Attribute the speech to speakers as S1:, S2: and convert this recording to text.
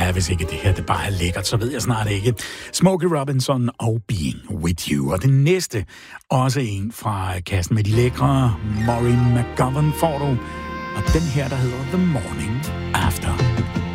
S1: Ja, hvis ikke det her det bare er lækkert, så ved jeg snart ikke. Smokey Robinson og Being With You. Og den næste, også en fra kassen med de lækre. Maureen McGovern får du. Og den her, der hedder The Morning After.